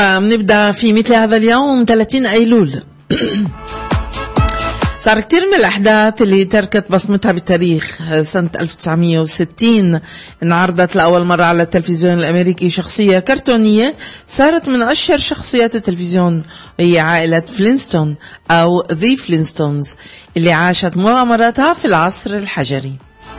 بنبدأ في مثل هذا اليوم 30 أيلول. صار كتير من الأحداث اللي تركت بصمتها بالتاريخ. سنة 1960 انعرضت لأول مرة على التلفزيون الأمريكي شخصية كرتونية صارت من أشهر شخصيات التلفزيون، وهي عائلة فلينستون أو ذي فلينستونز اللي عاشت مغامراتها في العصر الحجري.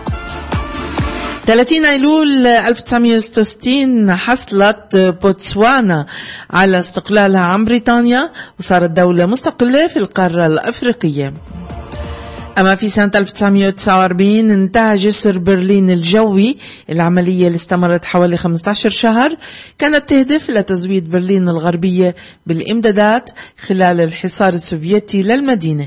30 أيلول 1966 حصلت بوتسوانا على استقلالها عن بريطانيا وصارت دولة مستقلة في القارة الأفريقية. أما في سنة 1949 انتهى جسر برلين الجوي، العملية اللي استمرت حوالي 15 شهر كانت تهدف لتزويد برلين الغربية بالإمدادات خلال الحصار السوفيتي للمدينة.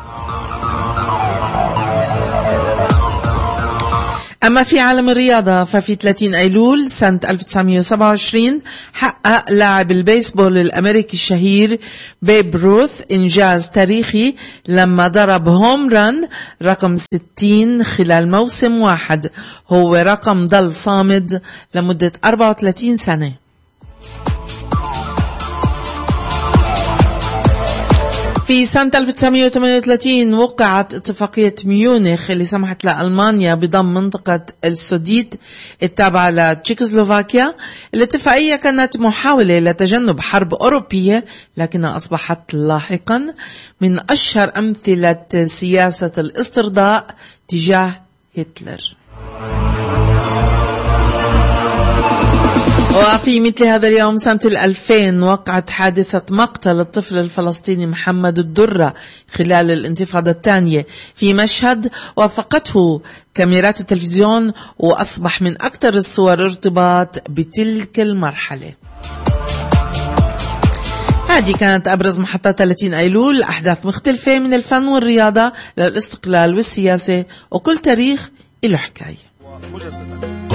أما في عالم الرياضة ففي 30 أيلول سنة 1927 حقق لاعب البيسبول الأمريكي الشهير بيب روث إنجاز تاريخي لما ضرب هوم ران رقم 60 خلال موسم واحد، هو رقم ضل صامد لمدة 34 سنة. في سنة 1938 وقعت اتفاقية ميونخ اللي سمحت لألمانيا بضم منطقة السوديت التابعة لتشيكوسلوفاكيا. الاتفاقية كانت محاولة لتجنب حرب أوروبية، لكنها أصبحت لاحقا من أشهر أمثلة سياسة الاسترضاء تجاه هتلر. وفي مثل هذا اليوم سنة 2000 وقعت حادثة مقتل الطفل الفلسطيني محمد الدرة خلال الانتفاضة الثانية في مشهد وثقته كاميرات التلفزيون، وأصبح من أكثر الصور ارتباط بتلك المرحلة. هذه كانت أبرز محطات 30 أيلول، أحداث مختلفة من الفن والرياضة للاستقلال والسياسة، وكل تاريخ له حكاية.